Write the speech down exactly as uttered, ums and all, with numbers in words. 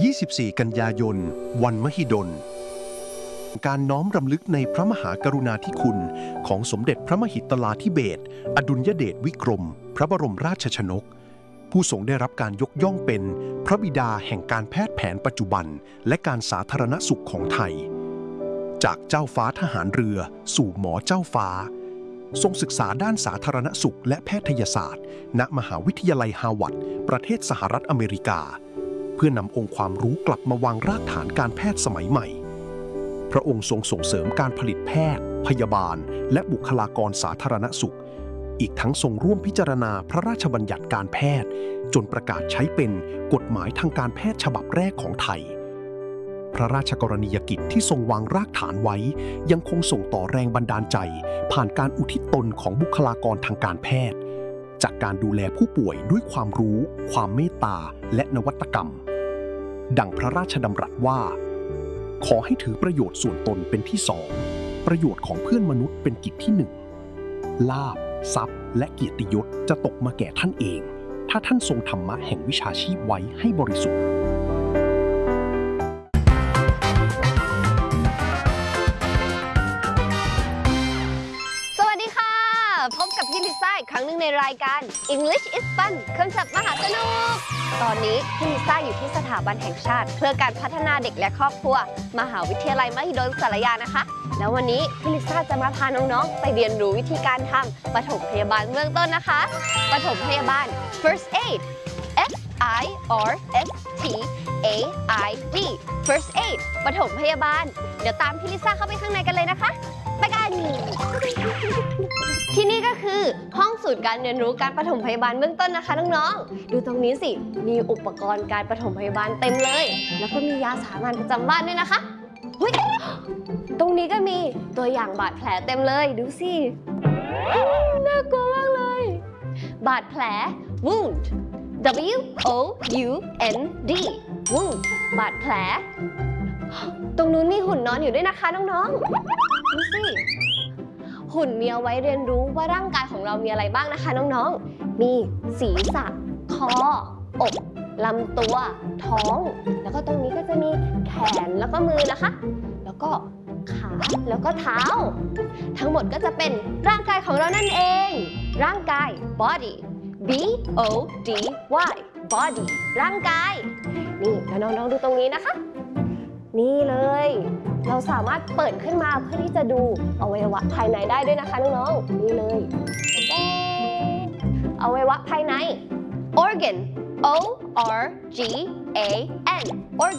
ยี่สิบสี่ กันยายน วันมหิดลการน้อมรำลึกในพระมหากรุณาธิคุณของสมเด็จพระมหิตลาธิเบศรอดุลยเดชวิกรมพระบรมราชชนกผู้ทรงได้รับการยกย่องเป็นพระบิดาแห่งการแพทย์แผนปัจจุบันและการสาธารณสุขของไทยจากเจ้าฟ้าทหารเรือสู่หมอเจ้าฟ้าทรงศึกษาด้านสาธารณสุขและแพทยศาสตร์ณมหาวิทยาลัยฮาร์วาร์ดประเทศสหรัฐอเมริกาเพื่อนำองค์ความรู้กลับมาวางรากฐานการแพทย์สมัยใหม่พระองค์ทรงส่งเสริมการผลิตแพทย์พยาบาลและบุคลากรสาธารณสุขอีกทั้งทรงร่วมพิจารณาพระราชบัญญัติการแพทย์จนประกาศใช้เป็นกฎหมายทางการแพทย์ฉบับแรกของไทยพระราชกรณียกิจที่ทรงวางรากฐานไว้ยังคงส่งต่อแรงบันดาลใจผ่านการอุทิศตนของบุคลากรทางการแพทย์จากการดูแลผู้ป่วยด้วยความรู้ความเมตตาและนวัตกรรมดังพระราชดำรัสว่าขอให้ถือประโยชน์ส่วนตนเป็นที่สองประโยชน์ของเพื่อนมนุษย์เป็นกิจที่หนึ่งลาภทรัพย์และเกียรติยศจะตกมาแก่ท่านเองถ้าท่านทรงธรรมะแห่งวิชาชีพไว้ให้บริสุทธิ์พบกับพี่ลิซ่าอีกครั้งหนึ่งในรายการ English is Fun คำศัพท์มหาสนุกตอนนี้พี่ลิซ่าอยู่ที่สถาบันแห่งชาติเพื่อการพัฒนาเด็กและครอบครัวมหาวิทยาลัยมหิดลสารยานะคะแล้ววันนี้พี่ลิซ่าจะมาพาน้องๆไปเรียนรู้วิธีการทำปฐมพยาบาลเบื้องต้นนะคะปฐมพยาบาล first aid F I R S T A I D first aid ปฐมพยาบาลเดี๋ยวตามพี่ลิซ่าเข้าไปข้างในกันเลยนะคะไปกันที่นี่ก็คือห้องศูนย์การเรียนรู้การปฐมพยาบาลเบื้องต้นนะคะน้องๆดูตรงนี้สิมีอุปกรณ์การปฐมพยาบาลเต็มเลยแล้วก็มียาสามัญประจำบ้านด้วยนะคะเฮ้ยตรงนี้ก็มีตัวอย่างบาดแผลเต็มเลยดูสิน่ากลัวมากเลยบาดแผล wound W O U N D wound บาดแผลตรงนู้นมีหุ่นนอนอยู่ด้วยนะคะน้องๆดูสิหุ่นมีเอาไว้เรียนรู้ว่าร่างกายของเรามีอะไรบ้างนะคะน้องๆมีศีรษะคออกลำตัวท้องแล้วก็ตรงนี้ก็จะมีแขนแล้วก็มือนะคะแล้วก็ขาแล้วก็เท้าทั้งหมดก็จะเป็นร่างกายของเรานั่นเองร่างกาย body B O D Y body ร่างกายนี่แล้วน้องๆดูตรงนี้นะคะนี่เลยเราสามารถเปิดขึ้นมาเพื่อที่จะดูอวัยวะภายในได้ด้วยนะคะน้องๆนี่เลยอวัยวะภายใน organ O R G A N organ